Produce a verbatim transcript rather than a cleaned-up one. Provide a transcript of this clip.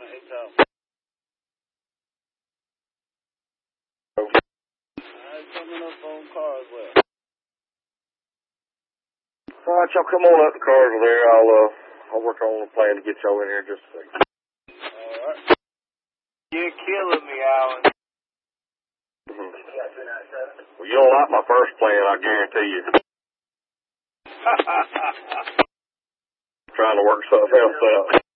Anytime. Alright, coming up on Carswell. Alright, y'all come on up to Carswell there. I'll, uh, I'll work on a plan to get y'all in here in just a second. Alright. You're killing me, Alan. Mm-hmm. Well, you don't like my first plan, I guarantee you. Trying to work something else out.